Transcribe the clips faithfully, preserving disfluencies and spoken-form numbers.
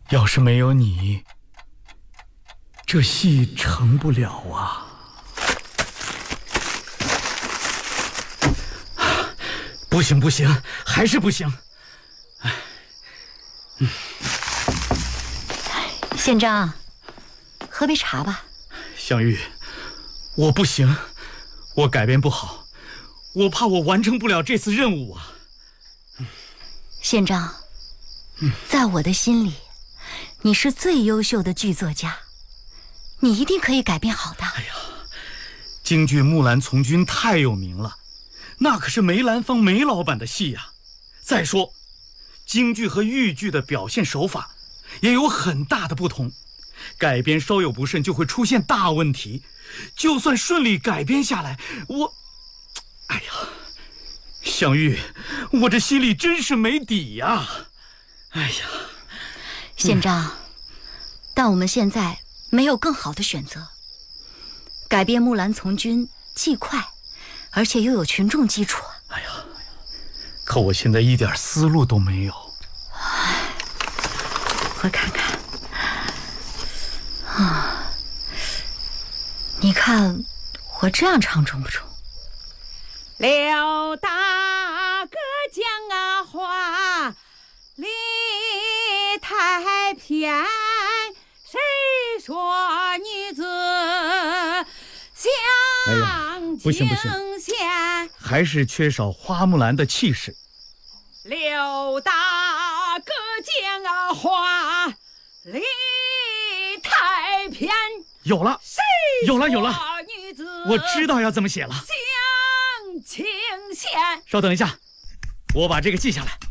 要是没有你，这戏成不了啊！不行不行，还是不行。 嗯，县长，喝杯茶吧。 香玉，我不行，我改变不好，我怕我完成不了这次任务啊。 县长，在我的心里，你是最优秀的剧作家，你一定可以改变好的。 哎呀，京剧《木兰从军》太有名了，那可是梅兰芳梅老板的戏呀。再说，京剧和豫剧的表现手法也有很大的不同，改编稍有不慎就会出现大问题。就算顺利改编下来，我，哎呀，香玉，我这心里真是没底呀！哎呀， 县长，嗯、但我们现在没有更好的选择。改编《木兰从军》既快，而且又有群众基础。 哎呀，可我现在一点思路都没有。 我看看，啊，你看我这样唱中不中？ 刘大哥讲啊话，理太偏，谁说女子相不行不行，还是缺少花木兰的气势。 刘大哥讲啊话，理太偏。 有了，有了，有了！ 女子我知道要怎么写了。 相情线。 稍等一下，我把这个记下来。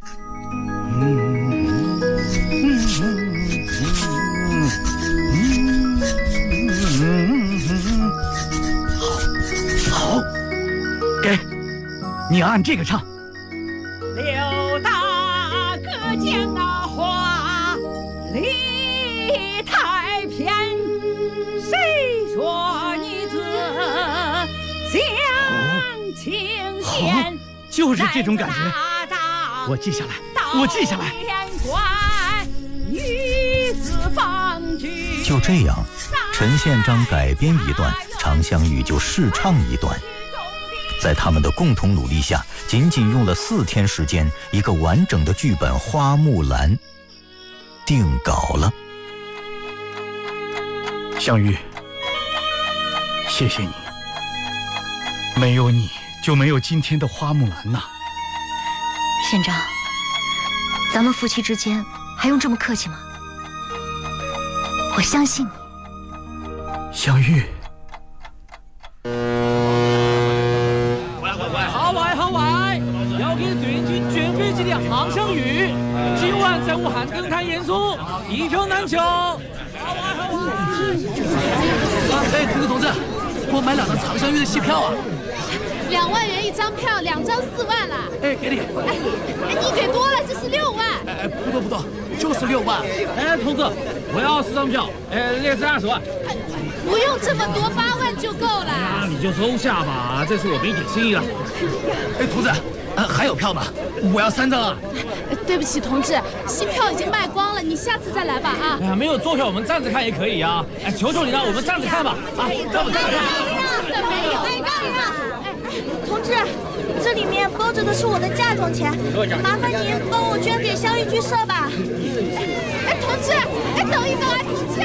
好，好，给你按这个唱。 刘大哥讲啊话，理太偏。谁说女子相情线？ 就是这种感觉。我记下来，我记下来。 就这样，陈县长改编一段，常香玉就试唱一段。在他们的共同努力下，仅仅用了四天时间，一个完整的剧本《花木兰》定稿了。 香玉，谢谢你，没有你就没有今天的花木兰呐。 县长，咱们夫妻之间还用这么客气吗？我相信你。 香玉， 好歪好歪，要给最近卷飞机的杭香玉，今晚在武汉登台演出，一票难求。 哎，这个同志，给我买两张常香玉的戏票啊！ 两万元一张票，两张四万了。 哎，给你。 哎，哎，你给多了，这是六万。 哎，不多不多，就是六万。 哎，同志，我要四张票，哎，列支二十万。 哎，不用这么多，八万就够了。 啊，你就收下吧，这次我没点心意了。 哎，同志，呃，还有票吗？我要三张啊。 对不起，同志，新票已经卖光了，你下次再来吧啊。 哎呀，没有坐票，我们站着看也可以啊。哎，求求你了，我们站着看吧。啊，站着看。 没有，没有。同志，这里面包着的是我的嫁妆钱，麻烦您帮我捐给香玉剧社吧。哎，同志，哎，等一等啊，同志。